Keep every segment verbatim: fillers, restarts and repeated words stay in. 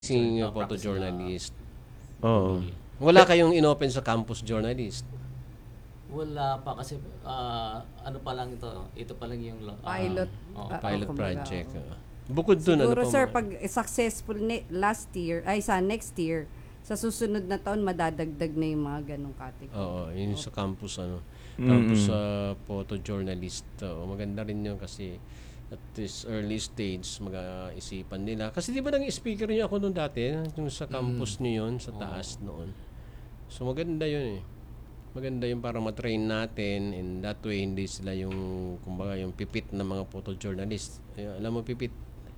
Sing Ah, practicing, photojournalist. Oo. Wala kayong inopen sa campus journalist? Wala pa kasi ah, ano pa lang ito, ito pa lang yung lo- ah, Pilot. oo. Ah, Pilot oh, kumbaga, project. oo. ah. Bukod dun, ano Siguro pa sir, mga- pag successful ne- last year, ay sa next year, sa susunod na taon, madadagdag na yung mga ganong category. Oo, yun sa campus ano. Mm. Campus sa photojournalist. Oo, maganda rin yun kasi at this early stage mag-isipan nila. Kasi di ba naging speaker niyo ako noon dati, yung sa campus niyo yun, sa taas noon. So maganda yun eh. Maganda yung para matrain natin and that way hindi sila yung kumbaga yung pipit na mga photojournalist. Eh, alam mo pipit?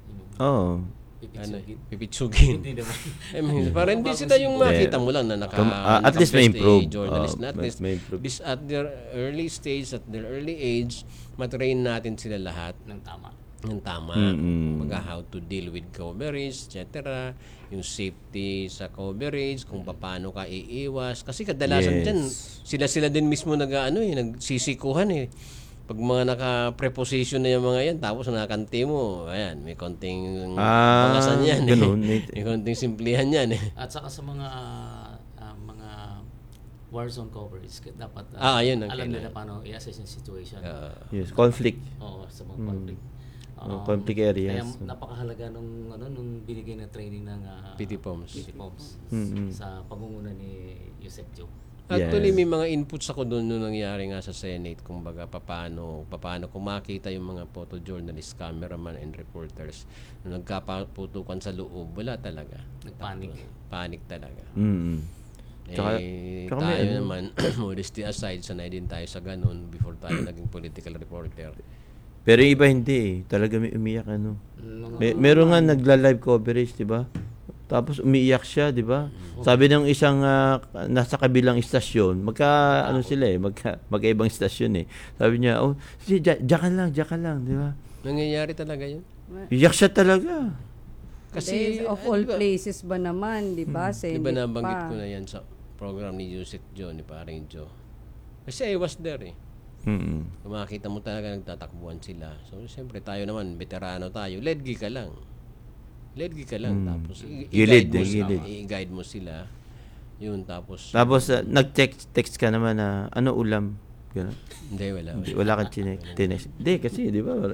Oo. Ano, Pipitsugin. pipitsugin. Hindi naman. I mean, para hindi sila yung Hindi. makita mo lang na naka Tum- ah, at least may naka-best, eh, improve. journalist Oh, na at may- least may improve. this at their early stage, at their early age, matrain natin sila lahat Ng tama. ng tama. Mm-mm. Kumbaga, how to deal with coverage, et cetera. Yung safety sa coverage, kung paano ka iiwas. Kasi kadalasan Yes. dyan, sila-sila din mismo nag, ano, eh, nagsisikuhan eh. Pag mga naka-preposition na yung mga yan, tapos nakakanti mo, ayan, may konting Ah, pangasan yan. ganun. Eh. May- May konting simplihan yan eh. At saka sa mga ah, mga war zone coverage, k- dapat Ah, ayun ang alam kailangan. nila paano i-assess yung situation. Ah, Yes, conflict. Oo, sa mga conflict. Oh, conflict areas. Kaya napakahalaga nung ano nung binigay na training ng ah, P T Poms. P T Poms Mm-mm. sa pangunguna ni Yusek Joe. Actually, Yes. may mga inputs ako doon nung nangyari nga sa Senate. Kung baga, paano, paano kung makita yung mga photojournalists, cameraman, and reporters na nagkaputukan sa loob, wala talaga. Nagpanic. Panic talaga. Mm. Tsaka- eh, tsaka may tayo ano- naman, modesty aside, sanay din tayo sa ganun before tayo naging political reporter. Pero yung iba hindi eh. Talaga may umiyak ano. Mga May, meron nga nagla-live coverage, di ba? Tapos umiiyak siya, di ba? Sabi ng isang ah, nasa kabilang istasyon, magka ano sila eh, magka magkaibang istasyon eh. Sabi niya, "Oh, sige, dya- diyan lang, diyan ka lang," di ba? Nangyayari talaga yun. Iyak siya talaga. Kasi, Kasi of ah, all di ba- places ba naman, di ba? Di Senate ba nabanggit pa. ko na yan sa program ni Yusek Joe, ni paring Joe? Kasi I was there eh. Mm. Kung makita mo talaga nagtatakbuhan sila. So, siyempre tayo naman, veterano tayo. Ledgi ka lang. Ledgi ka lang. Tapos, i- i-guide Gilid, mo, eh, sila. gilid. I-guide mo sila. Yun, tapos... Tapos ah, nag-text text ka naman na ano ulam. Ganun. Hindi, wala. Hindi, wala kang chine- tinext. Hindi kasi, di ba?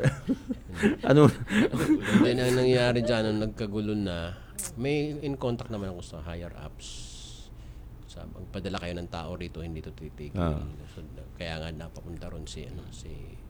ano? Then, ang nangyari dyan, nung nagkagulo na, may in contact naman ako sa higher ups. Sa, magpadala kayo ng tao rito, hindi to titigil. Ah. So, kaya nga napapunta ron si, ano, si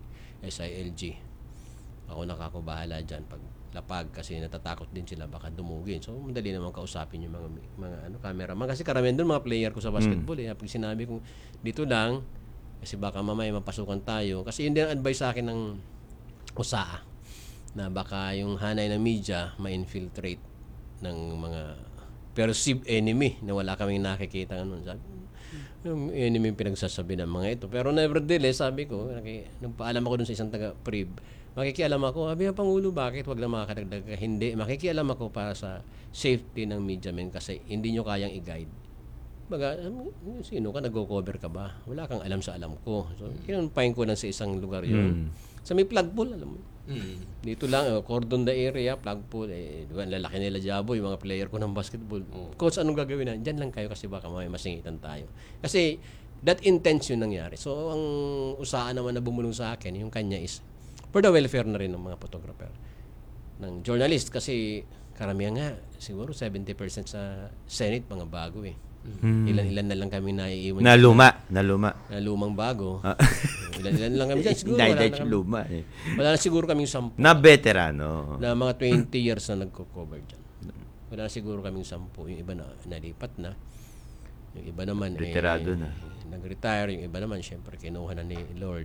S I L G. Ako nakakubahala dyan pag lapag kasi natatakot din sila baka dumugin. So madali naman kausapin yung mga mga ano cameraman kasi karamihan doon mga player ko sa basketball eh. Pag sinabi kong dito lang kasi baka mamaya mapasukan tayo kasi yun din ang advice sa akin ng U S A A na baka yung hanay ng media ma-infiltrate ng mga perceived enemy na wala kaming nakikita ngayon. Sabi, yung enemy yung pinagsasabi ng mga ito. Pero nevertheless, sabi ko, naki, nagpaalam ako dun sa isang taga-prib, makikialam ako, sabi ng Pangulo, bakit wag na makakadagdag ka? Hindi, makikialam ako para sa safety ng media men kasi hindi nyo kayang i-guide. Baga, sino ka, nag-cover ka ba? Wala kang alam sa alam ko. So, kinumpahin ko lang sa isang lugar yun. Sa may flagpole, alam mo. Mm. Dito lang, oh, cordon the area, flagpole, eh, di ba, ang lalaki nila Jabo, yung mga player ko ng basketball. Coach, anong gagawin na? Diyan lang kayo kasi baka may masingitan tayo. Kasi, that intense yun nangyari. So, ang usaan naman na bumulong sa akin, yung kanya is, for the welfare na rin ng mga photographer, ng journalist, kasi karamihan nga, siguro seventy percent sa Senate, mga bago eh. Ilan-ilan na lang kami naiiwan. Na luma, na luma. Na lumang bago. Ilan-ilan lang kami dyan. Siguro, wala na, Dahil kami, luma eh. wala na siguro kaming sampu. Na veterano. Na mga twenty years na nagko-cover dyan. Wala na siguro kaming sampu. Yung iba na nalipat na. Yung iba naman Retirado eh, na. nag-retire. Yung iba naman, syempre, kinuha na ni Lord.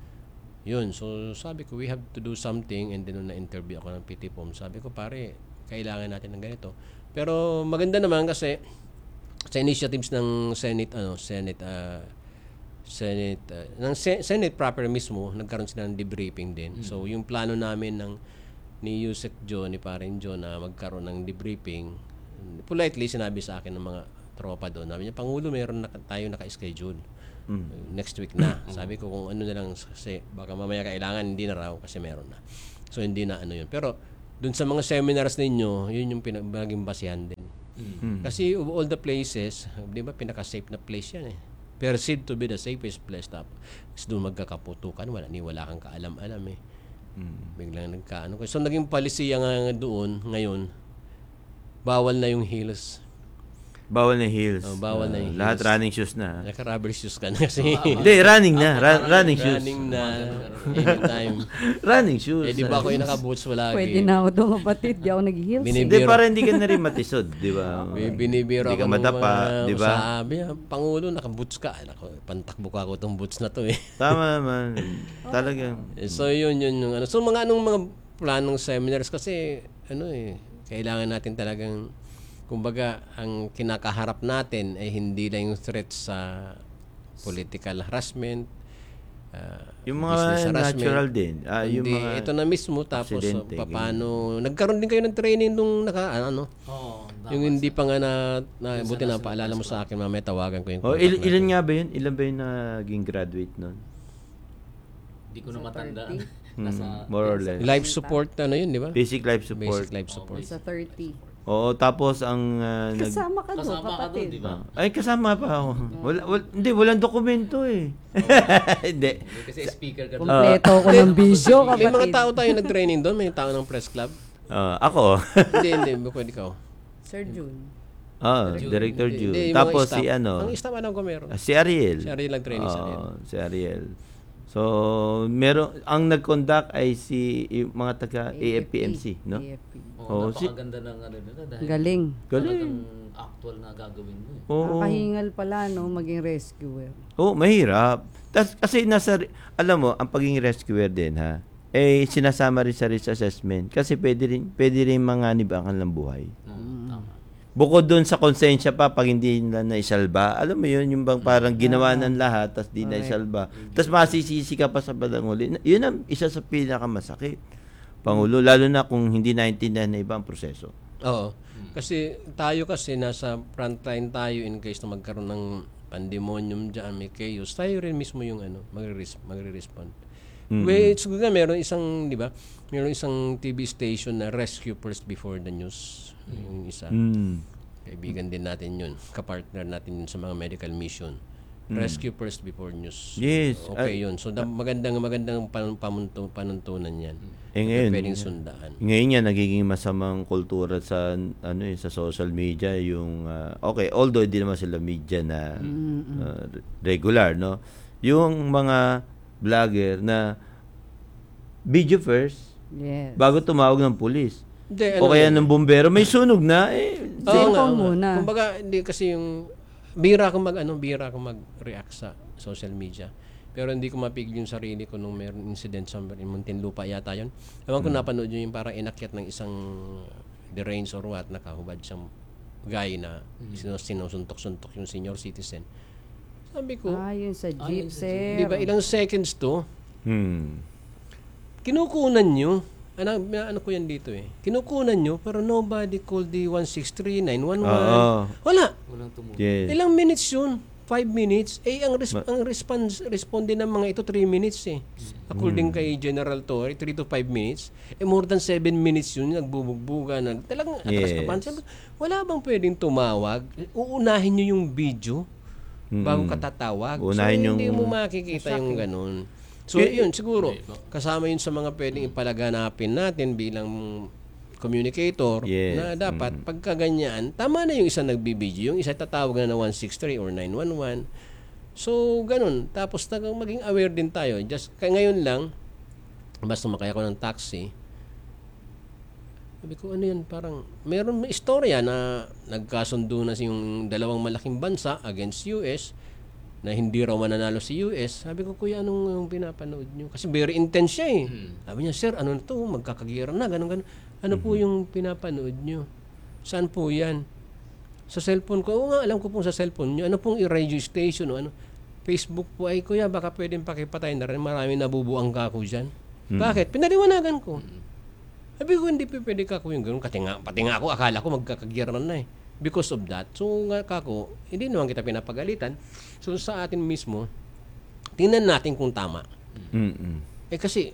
Yun. So, sabi ko, we have to do something. And then, nung na-interview ako ng P T P O M, sabi ko, pare, kailangan natin ng ganito. Pero, maganda naman kasi, sa initiatives ng Senate, ano, Senate, uh, Senate, uh, ng Se- Senate proper mismo, nagkaroon sila ng debriefing din. So, yung plano namin ng ni Yusek Joe, ni Paring Joe na magkaroon ng debriefing, politely sinabi sa akin ng mga tropa doon, namin niya, Pangulo, meron na tayo naka-schedule. Next week na. Sabi ko kung ano na lang kasi baka mamaya kailangan, hindi na raw kasi meron na. So, hindi na ano yun. Pero, Doon sa mga seminars ninyo, yun yung pinag- naging basihan din. Hmm. Kasi of all the places, di ba, pinaka-safe na place yan eh. Perceived to be the safest place. Tapos doon magkakaputukan, wala, ni wala kang kaalam-alam eh. Hmm. Biglang nagkaano. So naging palisiya nga doon, ngayon, bawal na yung heels. Bawal na heels. Oh, bawal na Ah, yung lahat heels. running shoes na. Naka-rubber shoes ka na kasi. Hindi, running na. Ra- running shoes. Running na anytime. Running shoes. Eh di ba ako yung naka-boots wala Pwede na ako doon kapatid. Di ako nag-heels. Binib- Hindi, para hindi ka na rin matisod, di ba? May binibiro Hindi ka ako nung madapa, mga di ba? Sabi, ah, Pangulo, naka-boots ka. Ay, Nako, pantakbo ka ako tong boots na to eh. Tama naman. Talagang. Eh, so yun yun yung ano. So mga anong mga planong seminars kasi ano eh kailangan natin talagang kumbaga ang kinakaharap natin ay hindi lang yung threat sa political harassment, ah, Yung mga business harassment. natural din. Ah, yung Hindi, mga ito na mismo tapos so, aksidente, paano nagkaroon din kayo ng training nung naka ano Oo, yung hindi pa nga na, na buti na paalala mo sa akin mamaya tawagan ko yung Oh, contact il- natin. ilan nga ba yun? Ilan ba yung naging graduate nun? Hindi ko na matanda. thirty? Nasa More or less. Life support ano yun, di ba? Basic life support. Basic life support. Sa thirty. Oo, tapos ang ah, nag Kasama ka doon, kasama ka doon, kapatid. di ba? Ah, ay kasama pa ako. Wala, wala hindi walang dokumento eh. Hindi. Kasi speaker ka doon. Kompleto ko ng video, May mga kapatid. tao tayo nag-training doon, may tao ng press club. Ah, ako. hindi, hindi, pwede ka. Sir June. Ah, Director Hindi, June. hindi, yung mga Tapos staff. si ano? Ang staff alam ko meron. ah, si Ariel. Si Ariel nag-training sa Ariel. Oo, si Ariel. So, meron ang nag-conduct ay si yung mga taga A F P M C, no? A F P. Oo, Oo, si- napakaganda ng ano nila dahil Galing. Galing. talagang actual na gagawin mo. Eh. Oo. Nakahingal pala, no, maging rescuer. Oh, mahirap. Tas, kasi nasa, alam mo, ang pagiging rescuer din, ha, eh, sinasama rin sa risk assessment. Kasi pwede rin, pwede rin manganib ang kanilang buhay. Oo, tama. Bukod doon sa konsensya pa, pag hindi nila naisalba, alam mo yun, yung bang parang ginawa ng lahat, tas di naisalba. Tas masisisi ka pa sa balang huli. Yun ang isa sa pinakamasakit. Pangulo, lalo na kung hindi naintindihan na ibang proseso. Oo. Kasi tayo kasi nasa frontline tayo in case na magkaroon ng pandemonium dyan, may chaos. Tayo rin mismo yung ano, magre-res- magre-respond. Mm-hmm. Well, it's good nga, meron isang, di ba, meron isang T V station na Rescue First Before the News. Yung isa. Mm. Kaibigan din natin yun. Kapartner natin yun sa mga medical mission. Rescue First Before News. Yes. Okay yun. So, da- magandang magandang pan- pamunto, panuntunan yan. Eh ngayon, Pwedeng sundaan. ngayon yan, nagiging masamang kultura sa, ano eh, sa social media, yung, ah, okay, although hindi naman sila media na ah, regular, no? Yung mga vlogger na video first, Yes. bago tumawag ng pulis. Hindi, O kaya ng bombero, may sunog na, eh, Oo Cellphone nga, oo nga. muna. Kumbaga, hindi kasi yung bira akong mag ano, bira akong mag-react sa social media. Pero hindi ko mapigil yung sarili ko nung meron incident sa Muntinlupa yata yun. Ewan ko napanood yun yung parang inakyat ng isang deranged or what, nakahubad siyang guy na sinu- sinusuntok-suntok yung senior citizen. Sabi ko, Ah, yun sa Ah, jeep, yun sa sir. di ba ilang seconds to, hmm. kinukunan nyo, ano, ano ko yan dito eh, kinukunan nyo, pero nobody called the one six three, nine one one. Oo. Wala. Walang tumulong. Yes. Ilang minutes yun? Five minutes? Eh, ang, res- ang response, responde ng mga ito, three minutes eh. According kay General Torre, three to five minutes. Eh, more than seven minutes yun, nagbubugbuga. Nag, talagang atras Yes. ka pa. Sabi, wala bang pwedeng tumawag? Uunahin nyo yung video bago ka tatawag. Unahin so, yung- hindi mo makikita yung ganun. So, Eh, yun, siguro, kasama yun sa mga pwedeng ipalaganapin natin bilang communicator Yes. na dapat pagka ganyan, tama na yung isa nagbibideo, yung isa tatawag na ng one six three or nine one one. So, ganun. Tapos tagang maging aware din tayo. Just kaya ngayon lang, basta makaya ko ng taxi, sabi ko, ano yan, parang, meron may istorya na nagkasundo na yung dalawang malaking bansa against U S na hindi raw mananalo si U S. Sabi ko, kuya, anong yung pinapanood nyo? Kasi very intense siya eh. Sabi niya, sir, ano na to? Magkakagira na, ganun, ganun. Ano po yung pinapanood nyo? Saan po yan? Sa cellphone ko. Oo nga, alam ko pong sa cellphone nyo. Ano pong i-radio station o ano? Facebook po. Ay, kuya, baka pwedeng pakipatay na rin. Marami nabubuang kako dyan. Bakit? Pinaliwanagan ko. Sabi ko, hindi pa pwede kako yung ganun. Pati nga, pati nga ako, akala ko magkakagira na eh. Because of that. So, nga kako, hindi naman kita pinapagalitan. So, sa atin mismo, tingnan natin kung tama. Mm-mm. Eh kasi,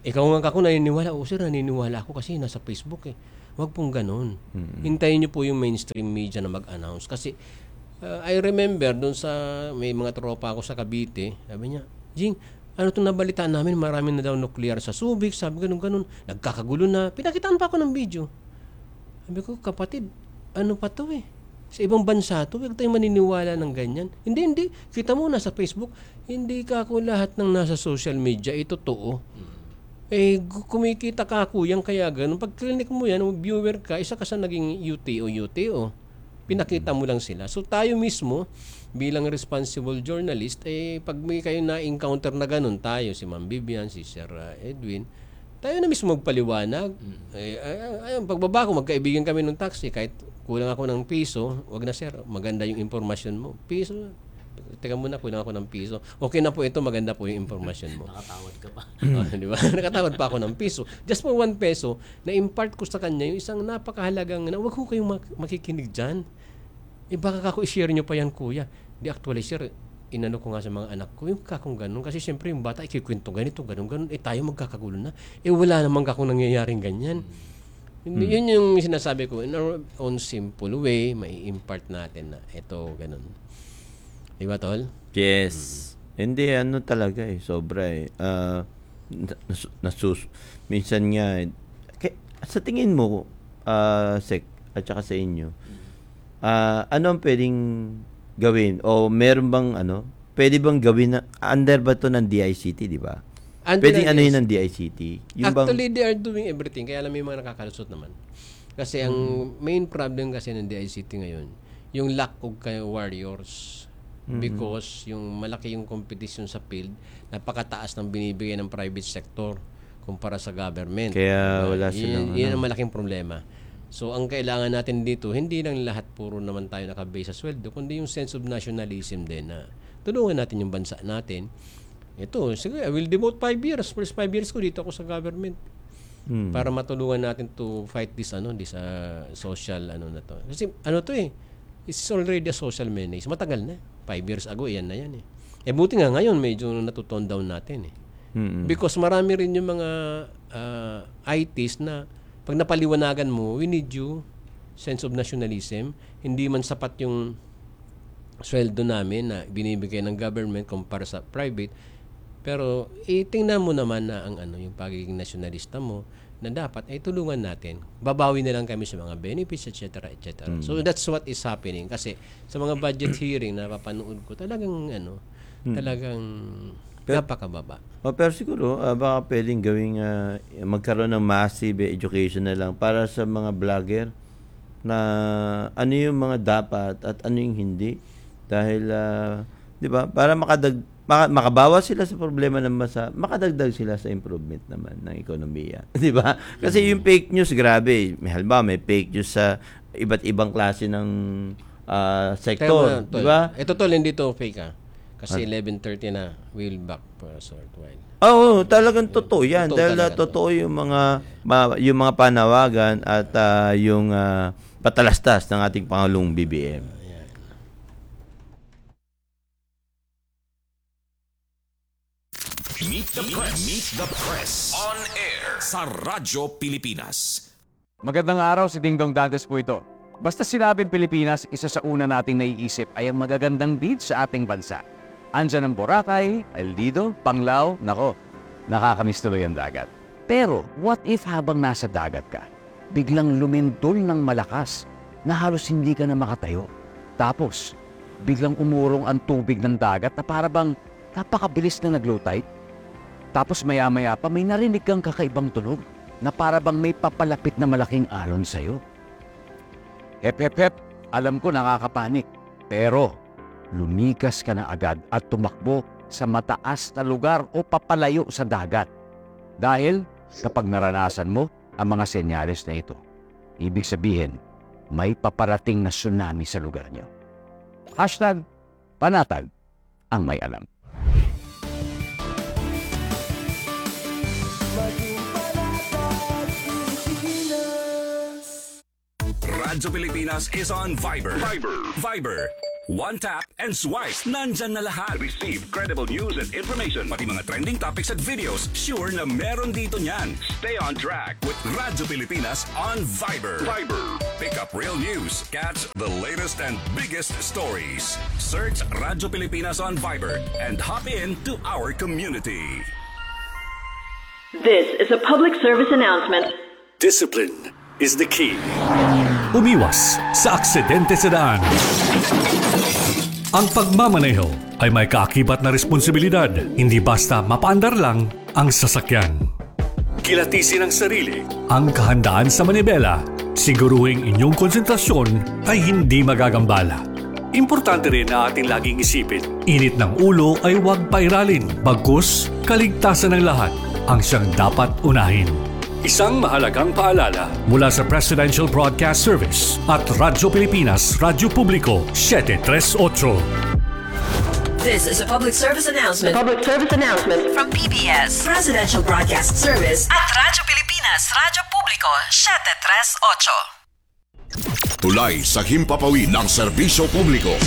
ikaw nga ako naniniwala. O sir, naniniwala ako kasi nasa Facebook eh. Huwag pong ganun. Mm-mm. Hintayin niyo po yung mainstream media na mag-announce. Kasi uh, I remember doon sa may mga tropa ako sa Cavite, sabi niya, Jing, ano itong nabalitaan namin, marami na daw nuclear sa Subic, sabi ganun ganun, nagkakagulo na. Pinakitaan pa ako ng video. Sabi ko, kapatid, ano pa to eh? Sa ibang bansa to, huwag tayong maniniwala ng ganyan. Hindi, hindi. Kita mo, nasa Facebook, hindi ka ako lahat ng nasa social media, ito totoo. Eh, gu- kumikita ka kuyang kaya ganun. Pag clinic mo yan, viewer ka, isa ka sa naging U T O, U T O. Pinakita mo lang sila. So tayo mismo, bilang responsible journalist, eh, pag may kayo na-encounter na ganun, tayo, si Ma'am Vivian, si Sir uh, Edwin, tayo na mismo magpaliwanag. Eh, ay, ay, ay, pagbaba ko, magkaibigan kami ng taxi, kahit kulang ako ng piso, wag na sir, maganda yung impormasyon mo. Piso, teka muna, kulang ako ng piso. Okay na po ito, maganda po yung impormasyon mo. Nakatawad ka pa. Oh, di ba? Nakatawad pa ako ng piso. Just for one peso, na-impart ko sa kanya yung isang napakahalagang, na huwag ko kayong mak- makikinig dyan. Eh baka kako i-share nyo pa yan, kuya. Di actually, sir, inano ko nga sa mga anak ko, yung kakong ganun. Kasi siyempre yung bata, ikikwento ganito, ganun, ganun. Eh tayo magkakagulo na. Eh wala namang kakong nangyayaring ganyan. Hmm. Yun yung sinasabi ko, in our own simple way, may impart natin na ito, ganun. Di ba, Tol? Yes. Hindi, ano talaga eh. Sobra eh. Ah, nas, nasus, minsan nga, eh, kay, sa tingin mo, ah, Sek, at saka sa inyo, ah, ano ang pwedeng gawin? O meron bang, ano, pwede bang gawin na, under ba to ng D I C T, di ba? Under Pwedeng ng ano D I C T. yun ng D I C T? Yung bang, Actually, they are doing everything. Kaya alam mo yung mga nakakalusot naman. Kasi ang main problem kasi ng D I C T ngayon, yung lack of kayo warriors. Because yung malaki yung competition sa field, napakataas ng binibigay ng private sector kumpara sa government. Kaya wala silang, Yan, yan ano. ang malaking problema. So, ang kailangan natin dito, hindi lang lahat puro naman tayo nakabase sa sweldo, kundi yung sense of nationalism din na tulungan natin yung bansa natin. Ito, sige, I will devote five years. First five years ko dito ako sa government. Hmm. Para matulungan natin to fight this ano, this uh, social ano na to. Kasi ano to eh, it's already a social menace. Matagal na. Five years ago, yan na yan eh. Eh buti nga ngayon, medyo natutone down natin eh. Mm-mm. Because marami rin yung mga uh, I Ts na pag napaliwanagan mo, we need you, sense of nationalism. Hindi man sapat yung sweldo namin na binibigay ng government kumpara sa private. Pero itingnan mo naman na ang ano yung pagiging nationalista mo na dapat ay tulungan natin. Babawi na lang kami sa mga benefits, et cetera, et cetera. Mm. So that's what is happening. Kasi sa mga budget hearing na papanood ko, talagang ano, mm. talagang Pero, napakababa. O, pero siguro, ah, baka pwedeng gawing ah, magkaroon ng massive education na lang para sa mga vlogger na ano yung mga dapat at ano yung hindi. Dahil, ah, di ba, para makadag Maka, makabawas sila sa problema ng masa, makadagdag sila sa improvement naman ng ekonomiya. Di ba? Kasi yung fake news, grabe. May halimbawa, may fake news sa iba't ibang klase ng uh, sektor. Di ba? Ito tol, hindi to fake ah. Kasi eleven thirty na, we'll back for a short while. Oo, talagang totoo yan. Totoo Dahil uh, talaga totoo yung mga, ma, yung mga panawagan at uh, yung uh, patalastas ng ating Pangulong B B M. Meet the Press. Meet the Press. On air sa Radyo Pilipinas. Magandang araw, si Dingdong Dantes po ito. Basta sinabing Pilipinas, isa sa una nating naiisip ay ang magagandang beach sa ating bansa. Andyan ang Boracay, El Nido, Panglao, nako, nakakamiss tuloy ang dagat. Pero, what if habang nasa dagat ka, biglang lumindol ng malakas na halos hindi ka na makatayo? Tapos, biglang umurong ang tubig ng dagat na para bang napakabilis na nag-low tide? Tapos maya-maya pa may narinig kang kakaibang tunog na para bang may papalapit na malaking alon sa'yo. Hep, hep, hep, alam ko nakakapanik. Pero lumikas ka na agad at tumakbo sa mataas na lugar o papalayo sa dagat. Dahil kapag naranasan mo ang mga senyales na ito, ibig sabihin may paparating na tsunami sa lugar nyo. Hashtag panatag ang may alam. Radyo Pilipinas is on Viber. Viber. Viber. One tap and swipe. Nandyan na lahat. Receive credible news and information. Pati mga trending topics at videos. Sure na meron dito niyan. Stay on track with Radyo Pilipinas on Viber. Viber. Pick up real news. Catch the latest and biggest stories. Search Radyo Pilipinas on Viber and hop in to our community. This is a public service announcement. Discipline is the key. Umiwas sa aksidente sa daan. Ang pagmamaneho ay may kaakibat na responsibilidad, hindi basta mapaandar lang ang sasakyan. Kilatisin ang sarili, ang kahandaan sa manibela, siguruhing inyong konsentrasyon ay hindi magagambala. Importante rin na ating laging isipin, init ng ulo ay huwag pairalin, bagkus kaligtasan ng lahat ang siyang dapat unahin. Isang mahalagang paalala mula sa Presidential Broadcast Service at Radyo Pilipinas, Radyo Publiko, seven three eight. This is a public service announcement. Public service announcement. From P B S, Presidential Broadcast Service at Radyo Pilipinas, Radyo Publiko, seven three eight. Tulay sa himpapawid ng serbisyo publiko.